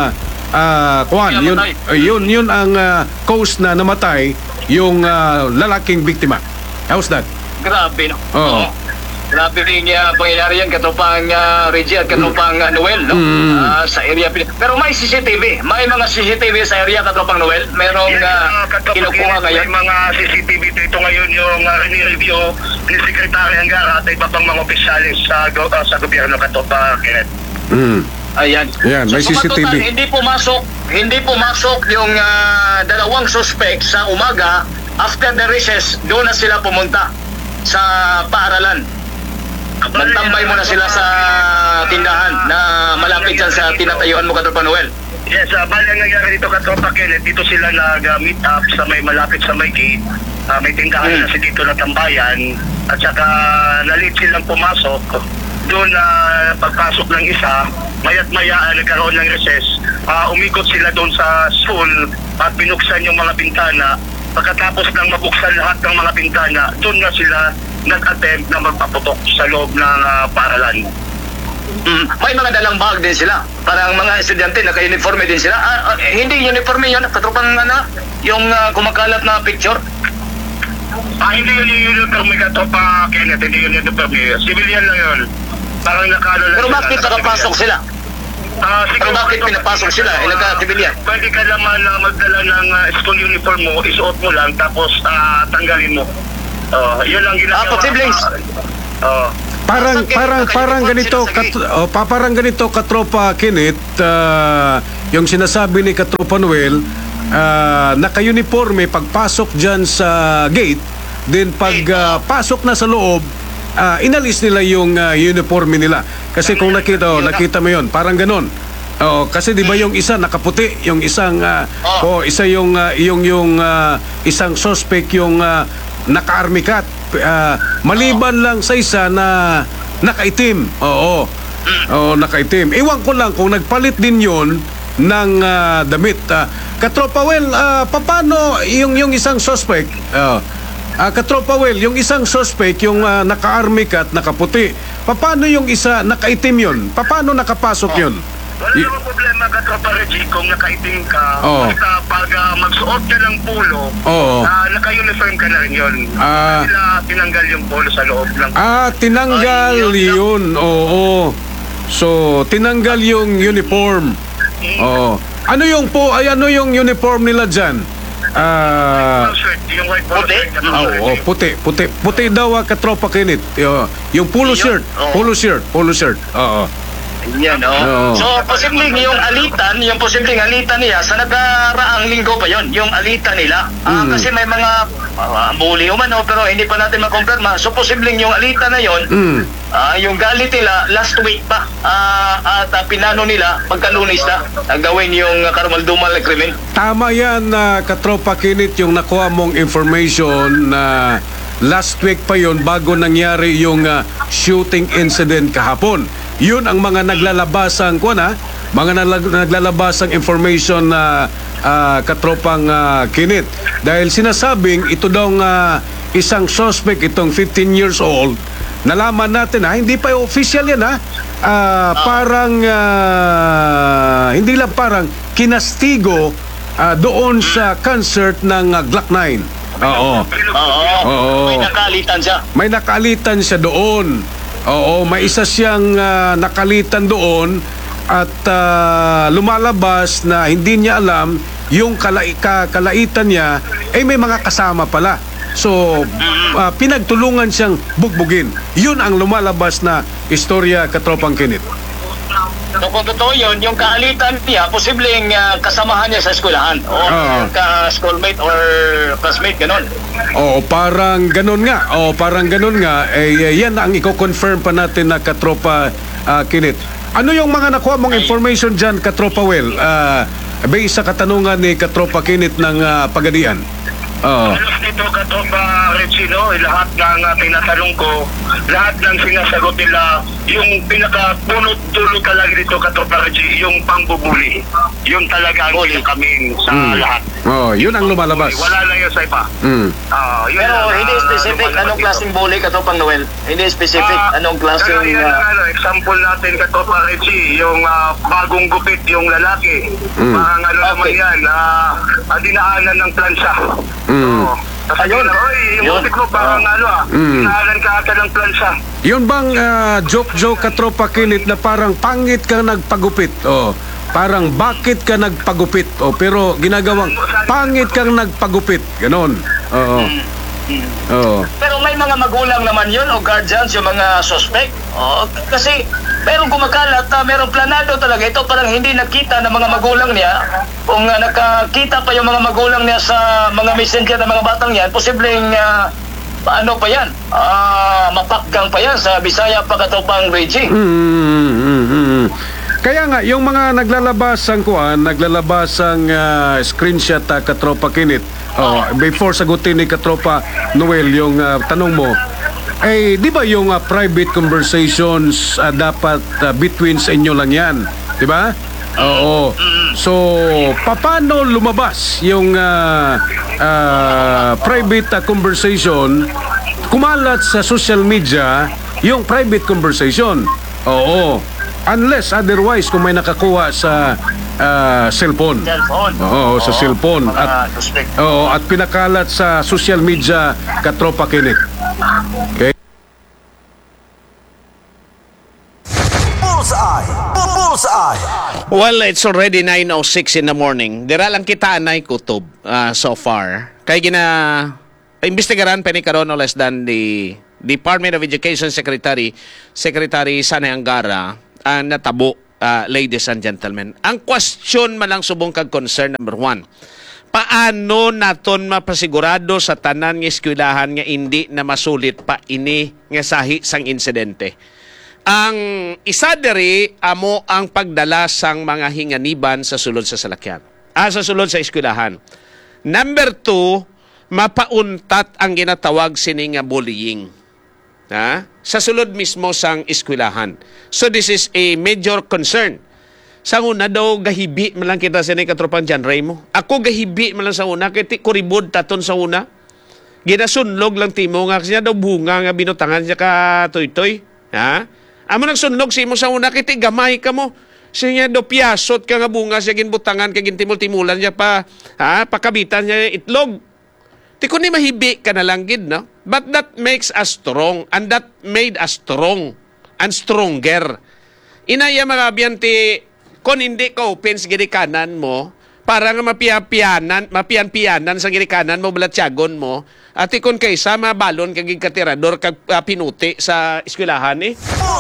yun ang cause na namatay yung lalaking biktima. How's that? Grabe, no? Grabe rin pangyayari yan, katupang Reggie at katupang Noel, no? Sa area. Pero may CCTV. May mga CCTV sa area, katupang Noel. Merong kinukuha ngayon. May mga CCTV dito ngayon yung ni-review ni Secretary Angara at iba pang mga opisyalis sa gobyerno, katupang Kenneth. Ayan. Yan, may CCTV. Hindi pumasok yung dalawang suspect sa umaga. After the recess, doon na sila pumunta sa paaralan. Nagtambay muna sila sa tindahan na malapit dyan sa tinatayuan mo, Katropa Noel. Yes, bali ang nangyari dito, Katropa Kenneth, dito sila nag-meet up sa malapit sa may gate. May tindahan kasi dito na tambayan at saka nalit silang pumasok. Doon pagpasok ng isa, mayat maya nagkaroon ng recess. Umikot sila doon sa school at binuksan yung mga bintana. Pagkatapos ng mabuksan lahat ng mga bintana, doon na sila nag-attempt na magpaputok sa loob ng paaralan. May mga dalang bag din sila. Parang mga estudyante, naka-uniforme din sila. Hindi uniforme yun, katropang yung kumakalat na picture. Hindi yun yung uniforme, Katropa Kenneth, hindi yun uniforme. Civilian lang yun. Parang nakano lang Pero sila, bakit nakapasok sila? Pero bakit pinapasok sila? Nagka-civilian? Pwede ka naman magdala ng school uniform mo, isuot mo lang, tapos tanggalin mo. Yun lang ginagawa. Posibleng. Parang ganito parang ganito katropa Kenneth, yung sinasabi ni katropa Noel, naka-uniforme pagpasok diyan sa gate, then pag pasok na sa loob, inalis nila yung uniforme nila. Kasi kung nakita mo yun, parang ganon. Kasi 'di ba yung isa nakaputi, yung isang isa yung isang suspect yung naka-army cat. Maliban lang sa isa na nakaitim. Nakaitim. Iwan ko lang kung nagpalit din yun ng damit. Katropa Well, paano yung isang suspect? Katropa Well, yung isang suspect, yung naka-army cat, nakaputi. Paano yung isa nakaitim yun? Paano nakapasok yun? Wala namang problema ka, Tropa Reggie, kung nakaitim ka. Oo. Basta pag magsuot ka ng polo, Oo. naka-uniform ka na rin yun. Nila tinanggal yung polo sa loob ng... Tinanggal yun. Oo. So, tinanggal yung uniform. Oo. Ano yung uniform nila dyan? shirt, yung white polo Puti? shirt. Puti daw katropa Kenneth. Yung polo shirt. Polo shirt. Oo. Yan, Oo. So, posibleng yung posibleng alitan niya, sa nagaraang linggo pa yon, yung alitan nila. Kasi may mga bully umano, pero hindi pa natin makumpirma. So, posibleng yung alitan na yon, yung galit nila, last week pa. At pinano nila, pagkalunis na, gawin yung karumaldumal na krimen. Tama yan, katropa Kenneth, yung nakuha mong information na last week pa yon bago nangyari yung shooting incident kahapon. Yun ang mga naglalabasang naglalabasang information na katropang Kenneth. Dahil sinasabing ito daw isang suspect, itong 15 years old. Nalaman natin hindi pa official yan parang hindi lang parang kinastigo doon sa concert ng Glock 9. Oo. May nakalitan siya. May nakalitan siya doon. May isa siyang nakalitan doon at lumalabas na hindi niya alam yung kalaitan niya may mga kasama pala. So, pinagtulungan siyang bugbugin. Yun ang lumalabas na istorya, katropang Kenneth. So, kung totoo yun, yung kaalitan niya, posibleng kasamahan niya sa eskwelahan. O ka-schoolmate or classmate, ganon. Parang ganun nga. Yan ang i-confirm pa natin na katropa Kenneth. Ano yung mga nakuha mong information dyan, katropa Well? Based sa katanungan ni katropa Kenneth ng Pagadian. Halos dito, Katropa Regino, lahat ng tinatanong ko, lahat ng sinasagot nila, yung pinaka-punot dulo talaga dito, Katropa Regi, yung pangbubuli. Yun talaga ang kaming sa lahat. Yun ang lumalabas. Wala lang yun sa iba. Yun Pero lang, hindi specific anong klaseng bully, Katropang Noel. Hindi specific anong klaseng... example natin, Katropa Regi, yung bagong gupit yung lalaki. Parang naman yan, dinaanan ng plansa. Ayun. Yung gupit mo parang dinaanan ka ata ng plansa. Yun bang joke katropa Kenneth, na parang pangit kang nagpagupit? Parang bakit ka nagpagupit? Pero ginagawang pangit kang nagpagupit. Ganon. Pero may mga magulang naman yun o guardians, yung mga suspect. Kasi merong kumakalat, merong planado talaga. Ito parang hindi nakita ng mga magulang niya. Kung nakakita pa yung mga magulang niya sa mga messenger ng mga batang yan, posibleng ano pa yan? Mapakgang pa yan sa Bisaya pa, Katropang Reggie. Kaya nga, yung mga naglalabasang screenshot, katropa Kenneth, before sagutin ni katropa Noel yung tanong mo, di ba yung private conversations dapat between sa inyo lang yan? Di ba? Oo. So, paano lumabas yung private conversation, kumalat sa social media yung private conversation? Oo. Unless otherwise kung may nakakuha sa cellphone. Sa cellphone. At pinakalat sa social media, katropa Kenneth. Okay? Well, it's already 9:06 in the morning. Dira lang kita anay kutob so far. Kay imbestigaran pa ni karon no less than the Department of Education Secretary Sanay Angara ang natabo, ladies and gentlemen. Ang question man lang subong kag concern number 1. Paano naton mapasigurado sa tanan nga eskwelahan nga hindi na masulit pa ini nga sahi sang insidente? Ang isa diri amo ang pagdala sang mga hinganiban sa sulod sa salakyan. Sa sulod sa eskwelahan. Number 2, mapauntat ang ginatawag sini nga bullying. Sa sulod mismo sang eskwelahan. So this is a major concern. Sa una daw gahibi man lang kita sini katropang John Raymo. Ako gahibi man lang sa una kay kuribod taton sa una. Ginasunlog lang timo nga kasi daw bunga nga binutangan siya ka toy-toy. Amo nagsunlog si mo sa una kay gamay ka mo. Siya do piyasot ka nga bunga siya ginbutangan kay gintimul-timulan niya pakabitan niya itlog. Ti kun ni mahibi ka na lang gid, no? But that makes us strong and that made us strong and stronger. Inaya mga abiyante kon hindi ka open sa girikanan mo para nga mapian-pianan sa girikanan mo balatyagon mo at ikon kaysa mabalon kag katirador kag pinuti sa eskwelahan eh.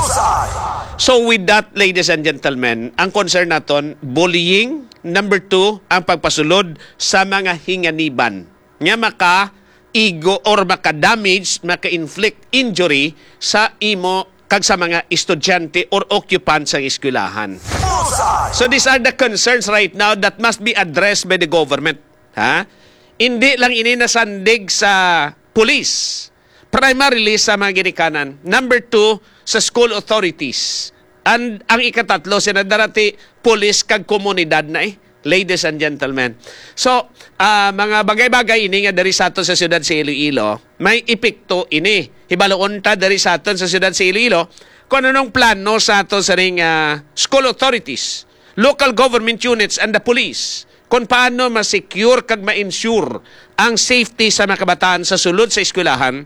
So with that, ladies and gentlemen, ang concern naton bullying. Number 2, ang pagpasulod sa mga hinganiban nga maka-ego or maka-damage, maka-inflict injury sa imo kag sa mga estudyante or occupant sa eskwelahan. So these are the concerns right now that must be addressed by the government. Hindi lang ini nasandig sa police, primarily sa mga ginikanan. Number 2, sa school authorities. And ang ikatatlo, sinadarati police kag komunidad na ladies and gentlemen. So, mga bagay-bagay ini nga dari sa aton sa siyudad sa Iloilo, may epekto ini. Hibaloon ta dari sa aton sa siyudad sa Iloilo, kung anong plano sa aton sa ring school authorities, local government units, and the police, kung paano ma-secure kag ma-ensure ang safety sa mga kabataan sa sulod sa eskwelahan,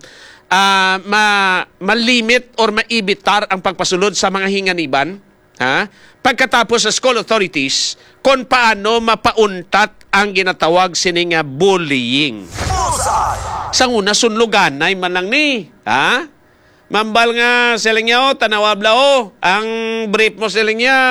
ma-limit or maibitar ang pagpasulod sa mga hinganiban, pagkatapos sa school authorities, kung paano mapauntat ang ginatawag sining bullying. Sa una, sunluganay man lang ni. Mambal nga siling niya, tanawabla ang brief mo siling niya.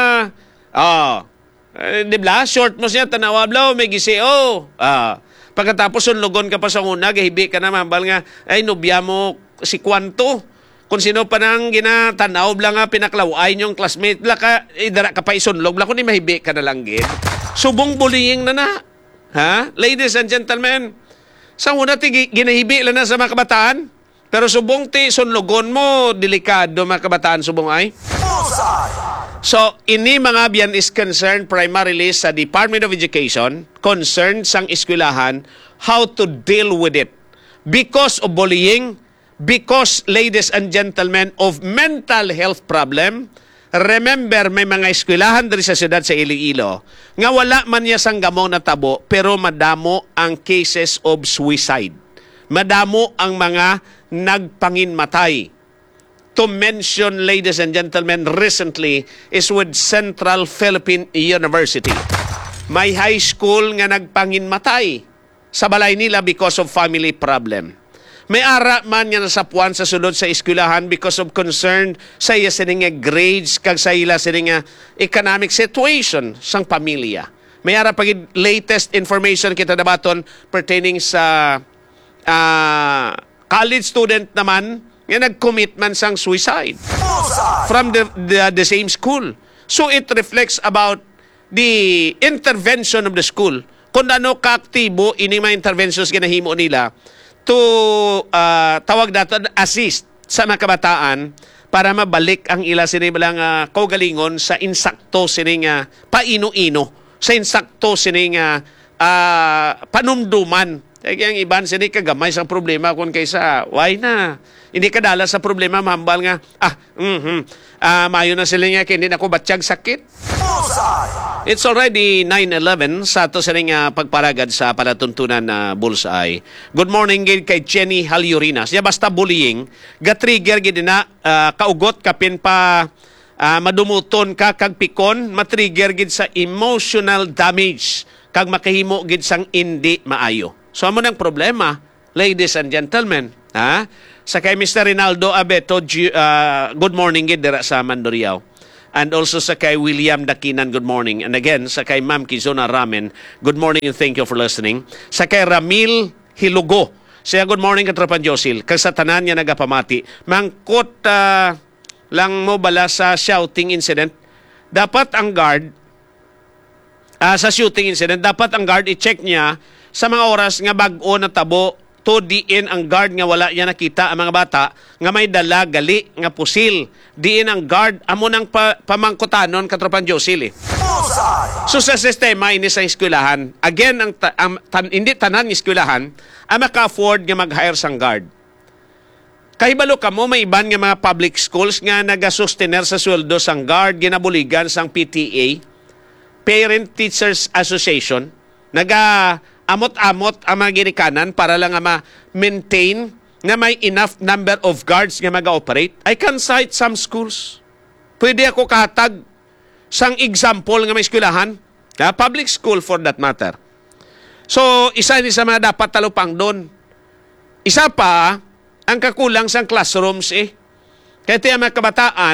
Dibla, short mo siya, tanawabla may gisi pagkatapos sunlugon ka pa sa una, gahibi ka na mambal nga, ay nubya mo si Kwanto. Kung sino pa nang ginatanaw lang nga pinaklaway niyong classmate la ka, idara ka pa isunlog la, kung ni mahibi ka na lang gid. Subong bullying na. Ladies and gentlemen, sa una ti ginahibi lang na sa mga kabataan, pero subong ti sunlogon mo, delikado mga kabataan subong ay. So, ini mga biyan is concerned primarily sa Department of Education, concerned sang eskwelahan, how to deal with it. Because of bullying, because, ladies and gentlemen, of mental health problem. Remember, may mga eskwelahan diri sa siyudad sa Iloilo nga wala man niya sang gamong natabo, pero madamo ang cases of suicide. Madamo ang mga nagpanginmatay. To mention, ladies and gentlemen, recently is with Central Philippine University. May high school nga nagpanginmatay sa balay nila because of family problem. May ara man nga nasapuan sa sulod sa eskwelahan because of concern sa iya sining grades kag sa ila sining economic situation sang pamilya. May ara pagid latest information kita dabaton pertaining sa college student naman nga nag-commit man sang suicide from the same school. So it reflects about the intervention of the school. Kung ano kaaktibo ini mga interventions ginahimo nila to tawag natin assist sa mga kabataan para mabalik ang ila sinilang kaugalingon sa insakto sining paino-ino, sa insakto sining panumduman. Kaya ang iban sini kagamay sa problema kung kaysa why na hindi kadala sa problema mahambal nga mayo na sila nga hindi na ako batsyag sakit. It's already 9:11 sa ato sa pagparagad sa palatuntunan na Bullseye. Good morning gid kay Jenny Halyurinas. Ya basta bullying, ga-trigger gid na kaugot kapin pa madumuton ka kag pikon, matrigger gid sa emotional damage kag makahimo gid sang hindi maayo. So amo nang problema, ladies and gentlemen, sa kay Mr. Rinaldo Abeto, good morning gid dira sa Mandurriao. And also sa kay William Dakinan, good morning. And again, sa kay Ma'am Kizona Ramen, good morning and thank you for listening. Sa kay Ramil Hilugo, siya good morning katropan Josil. Kag sa tanan niya nagapamati. Mangkot lang mo bala sa shouting incident. Dapat ang guard, sa shooting incident, dapat ang guard i-check niya sa mga oras nga bag-o na tabo to diin ang guard nga wala niya nakita ang mga bata nga may dala gali nga pusil. Diin ang guard amo nang pamangkutanon katropan Josil. So sa sistema ini sa eskwelahan, again hindi tanan ng eskwelahan ang maka-afford nga mag-hire sang guard. Kahibalo kamo may iban nga mga public schools nga nagasustener sa sweldo sang guard ginabuligan sang PTA, Parent Teachers Association, amot-amot ang mga ginikanan para lang ma-maintain na may enough number of guards nga mag-operate. I can cite some schools. Pwede ako kahatag sang example nga may eskwelahan, public school for that matter. So, isa din sa mga dapat talupang doon. Isa pa, ang kakulang sang classrooms Kaya tiyan mga kabataan,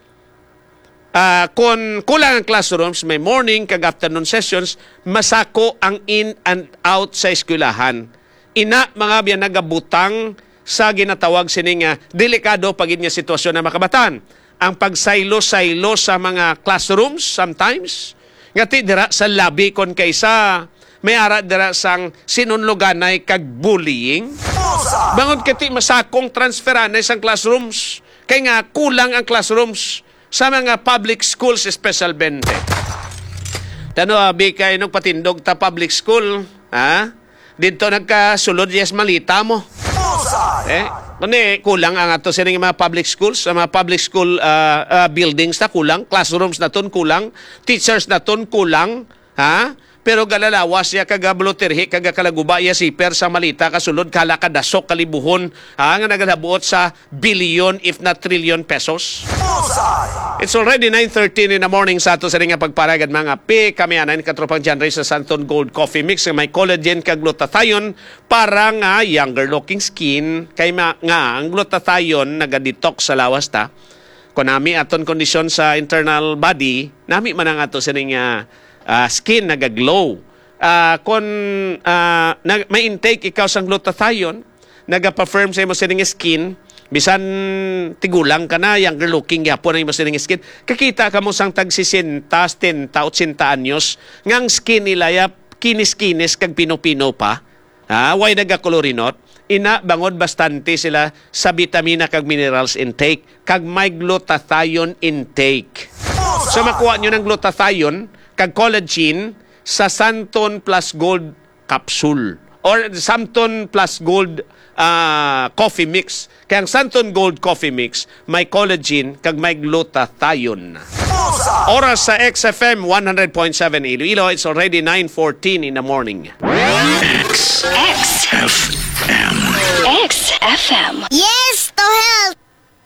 kung kulang ang classrooms, may morning kag afternoon sessions, masako ang in and out sa eskwelahan. Ina mga biyan nagabutang sa ginatawag sining delikado pagid nga sitwasyon ng mga kabataan. Ang pagsaylo-saylo sa mga classrooms sometimes, ngati dira sa labi kon kaysa may ara dira sang sinunluganay kag bullying. Bangod kati masakong transferanay sang classrooms. Kaya nga kulang ang classrooms sa mga public schools, special 20. Tano, abi kayo nung patindog ta public school, dito nagkasulod yes malita mo. Kundi kulang ang ato sining mga public schools, mga public school buildings na kulang, classrooms na ton kulang, teachers na ton kulang, pero galalawas ya kagabloterhi kagakalaguba ya siper sa malita kasulod kala kadasok kalibuhon nga nagadabuot sa billion if not trillion pesos. It's already 9:13 in the morning sa ato sa nga pagparagad mga kami anan katropang John Ray sa Santon Gold Coffee Mix nga may collagen kag glutathione para nga younger looking skin kay nga ang glutathione naga-detox sa lawas ta. Kung nami aton kondisyon sa internal body, nami man ang ato sa skin nagaglow. Kung may intake ikaw sang glutathione, nagapa-firm sa imo sining skin, bisan tigulang ka na, younger looking yapon na imo sining skin, kakita ka mo sang tag 60, 70, 80 anyos, ngang skin nila ya kinis-kinis kag pino-pino pa. Why nagakolorinot? Ina bangod bastante sila sa vitamina kag minerals intake, kag may glutathione intake. So makuha nyo ng glutathione kag collagen sa Santon Plus Gold capsule or Santon Plus Gold coffee mix. Kaya ang Santon Gold coffee mix may collagen kag may glutathione. Oras sa XFM 100.7 Iloilo. It's already 9:14 in the morning. XFM. Yes to health.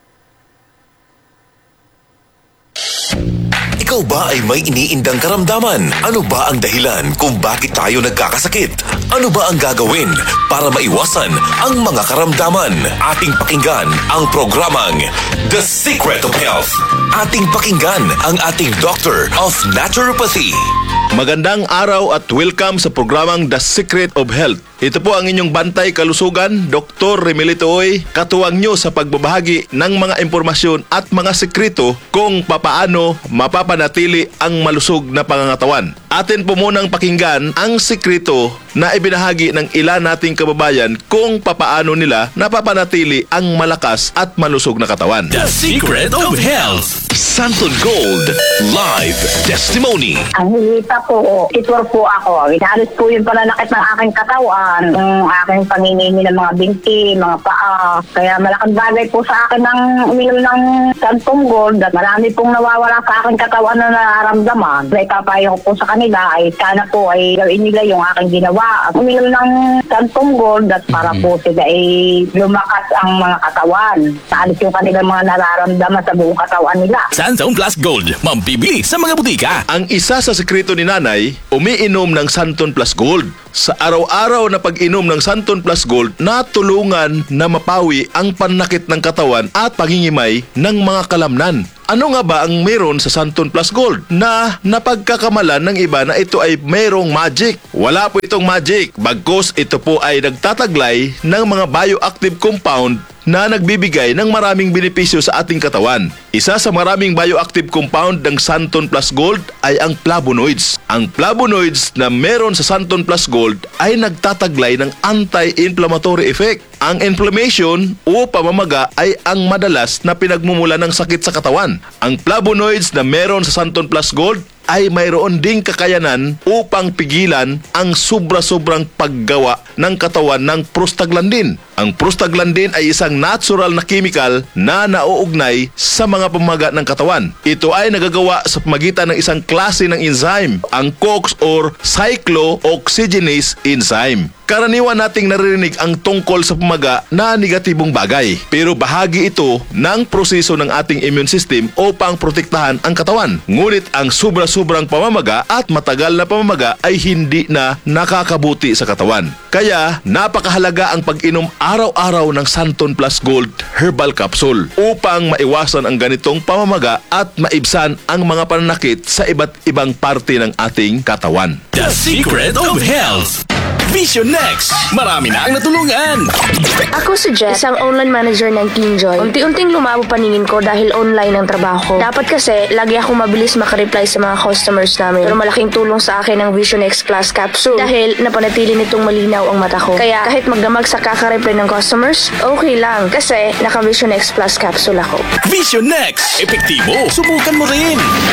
Ikaw ba ay may iniindang karamdaman? Ano ba ang dahilan kung bakit tayo nagkakasakit? Ano ba ang gagawin para maiwasan ang mga karamdaman? Ating pakinggan ang programang The Secret of Health. Ating pakinggan ang ating Doctor of Naturopathy. Magandang araw at welcome sa programang The Secret of Health. Ito po ang inyong bantay kalusugan, Dr. Remelito Oy, katuwang nyo sa pagbabahagi ng mga impormasyon at mga sekreto kung papaano mapapanatili ang malusog na pangangatawan. Atin po munang pakinggan ang sekreto na ibinahagi ng ilan nating kababayan kung papaano nila napapanatili ang malakas at malusog na katawan. The Secret of Health. Santon Gold Live Testimony. Ang hihita po, titor po ako. Inalis po yung pananakit ng aking katawan, ng aking panginimi ng mga binti, mga paa. Kaya malaking bagay po sa akin ng uminom ng Santong Gold at marami pong nawawala sa aking katawan na nararamdaman. Kaya ipapayo ko po sa kanila ay sana po ay gawin nila yung aking ginawa. Uminom ng Santong Gold at para po sila ay lumakas ang mga katawan. Saalis yung kanilang mga nararamdaman sa buong katawan nila. Santon Plus Gold, mambibili sa mga butika. Ang isa sa sekreto ni Nanay, umiinom ng Santon Plus Gold. Sa araw-araw na pag-inom ng Santon Plus Gold, natulungan na mapawi ang panakit ng katawan at pangingimay ng mga kalamnan. Ano nga ba ang meron sa Santon Plus Gold na napagkakamalan ng iba na ito ay mayroong magic? Wala po itong magic, bagkus ito po ay nagtataglay ng mga bioactive compound na nagbibigay ng maraming benepisyo sa ating katawan. Isa sa maraming bioactive compound ng Santon Plus Gold ay ang flavonoids. Ang flavonoids na meron sa Santon Plus Gold ay nagtataglay ng anti-inflammatory effect. Ang inflammation o pamamaga ay ang madalas na pinagmumula ng sakit sa katawan. Ang flavonoids na meron sa Santon Plus Gold ay mayroon ding kakayanan upang pigilan ang sobra-sobrang paggawa ng katawan ng prostaglandin. Ang prostaglandin ay isang natural na chemical na nauugnay sa mga pamamaga ng katawan. Ito ay nagagawa sa pamagitan ng isang klase ng enzyme, ang COX or cyclooxygenase enzyme. Karaniwan nating naririnig ang tungkol sa pamaga na negatibong bagay. Pero bahagi ito ng proseso ng ating immune system upang protektahan ang katawan. Ngunit ang sobra-sobrang pamamaga at matagal na pamamaga ay hindi na nakakabuti sa katawan. Kaya napakahalaga ang pag-inom araw-araw ng Santon Plus Gold Herbal Capsule upang maiwasan ang ganitong pamamaga at maibsan ang mga pananakit sa iba't ibang parte ng ating katawan. The Secret of Health. Vision Next. Marami na ang natulungan. Ako si Jeff, isang online manager ng Kingjoy. Unti-unting lumabo paningin ko dahil online ang trabaho ko. Dapat kasi, lagi akong mabilis makareply sa mga customers namin. Pero malaking tulong sa akin ang Vision X Plus Capsule dahil napanatili nitong malinaw ang mata ko. Kaya kahit magdamag sa kakareply ng customers, okay lang kasi naka Vision X Plus Capsule ako. Vision Next. Epektibo. Subukan mo rin.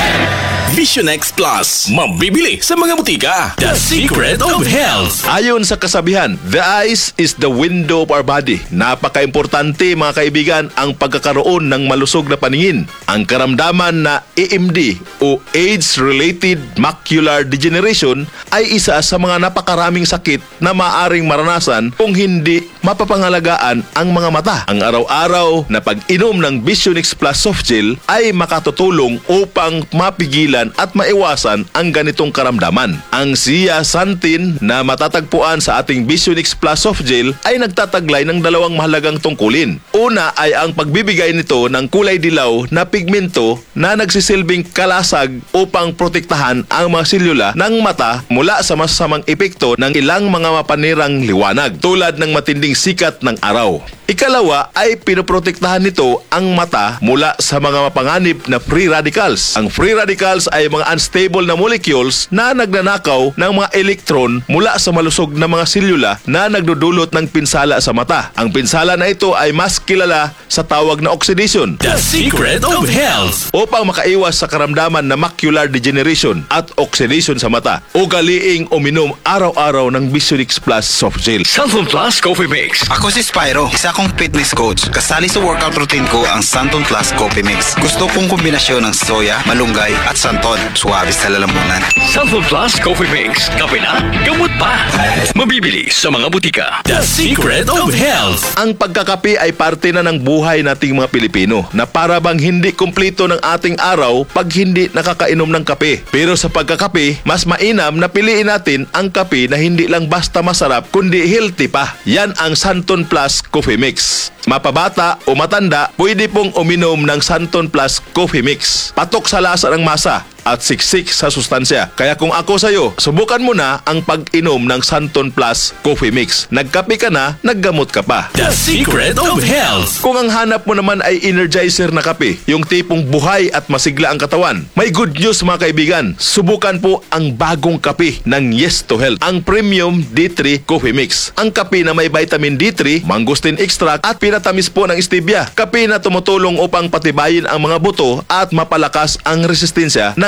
Vision X Plus. Mambibili sa mga butika. The Secret of Health. Ayon sa kasabihan, the eyes is the window of our body. Napaka-importante mga kaibigan ang pagkakaroon ng malusog na paningin. Ang karamdaman na AMD o Age-Related Macular Degeneration ay isa sa mga napakaraming sakit na maaring maranasan kung hindi mapapangalagaan ang mga mata. Ang araw-araw na pag-inom ng Vision X Plus Soft Gel ay makatutulong upang mapigilan at maiwasan ang ganitong karamdaman. Ang zeaxanthin na matatagpuan sa ating Vision X Plus Soft Gel ay nagtataglay ng dalawang mahalagang tungkulin. Una ay ang pagbibigay nito ng kulay dilaw na pigmento na nagsisilbing kalasag upang protektahan ang mga selula ng mata mula sa masasamang epekto ng ilang mga mapanirang liwanag tulad ng matinding sikat ng araw. Ikalawa ay pinoprotektahan nito ang mata mula sa mga mapanganib na free radicals. Ang free radicals ay mga unstable na molecules na nagnanakaw ng mga elektron mula sa malusog na mga selula na nagdudulot ng pinsala sa mata. Ang pinsala na ito ay mas kilala sa tawag na oxidation. The Secret of Health. Upang makaiwas sa karamdaman na macular degeneration at oxidation sa mata, ugaliing uminom araw-araw ng Vision X Plus Soft Gel. Santon Plus Coffee Mix. Ako si Spyro, isa akong fitness coach. Kasali sa workout routine ko ang Santon Plus Coffee Mix. Gusto kong kombinasyon ng soya, malunggay at santon. Suwabe sa lalamunan. Santon Plus Coffee Mix. Kape na, gamot pa. Mabibili sa mga butika. The Secret of Health. Ang pagkakape ay parte na ng buhay nating mga Pilipino na para bang hindi kumpleto ng ating araw pag hindi nakakainom ng kape. Pero sa pagkakape, mas mainam na piliin natin ang kape na hindi lang basta masarap kundi healthy pa. Yan ang Santon Plus Coffee Mix. Mapabata o matanda, pwede pong uminom ng Santon Plus Coffee Mix. Patok sa lasa ng masa at siksik sa sustansya. Kaya kung ako sa'yo, subukan mo na ang pag-inom ng Santon Plus Coffee Mix. Nagkape ka na, naggamot ka pa. The Secret of Health. Kung ang hanap mo naman ay energizer na kape, yung tipong buhay at masigla ang katawan, may good news mga kaibigan. Subukan po ang bagong kape ng Yes to Health, ang Premium D3 Coffee Mix. Ang kape na may vitamin D3, mangosteen extract at pinatamis po ng stevia. Kape na tumutulong upang patibayin ang mga buto at mapalakas ang resistensya ng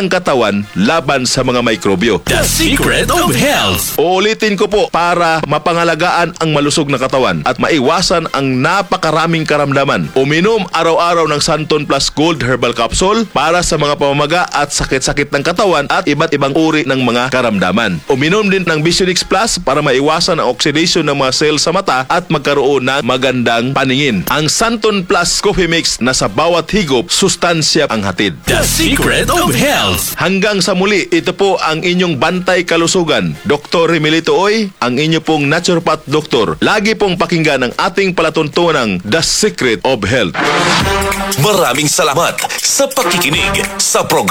ng katawan laban sa mga mikrobyo. The Secret of Health. Uulitin ko po para mapangalagaan ang malusog na katawan at maiwasan ang napakaraming karamdaman. Uminom araw-araw ng Santon Plus Gold Herbal Capsule para sa mga pamamaga at sakit-sakit ng katawan at iba't ibang uri ng mga karamdaman. Uminom din ng Visionix Plus para maiwasan ang oxidation ng mga cells sa mata at magkaroon ng magandang paningin. Ang Santon Plus Coffee Mix na sa bawat higop, sustansya ang hatid. The Secret of Health. Hanggang sa muli, ito po ang inyong bantay kalusugan. Dr. Remelito Oy, ang inyo pong naturopath doktor. Lagi pong pakinggan ang ating palatuntunang The Secret of Health. Maraming salamat sa pakikinig sa program.